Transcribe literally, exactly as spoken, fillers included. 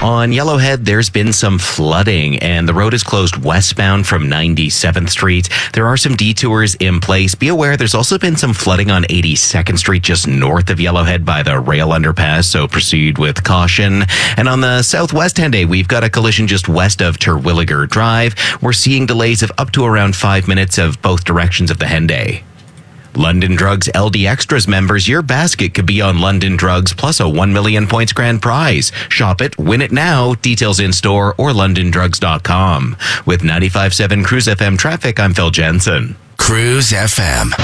On Yellowhead, there's been some flooding and the road is closed westbound from ninety-seventh Street. There are some detours in place. Be aware there's also been some flooding on eighty-second Street just north of Yellowhead by the rail underpass, so proceed with caution. And on the southwest Henday, we've got a collision just west of Terwilliger Drive. We're seeing delays of up to around five minutes of both directions of the Henday. London Drugs L D Extras members, your basket could be on London Drugs plus a one million points grand prize. Shop it, win it now. Details in store or london drugs dot com. With ninety-five point seven Cruise F M traffic, I'm Phil Jensen. Cruise F M.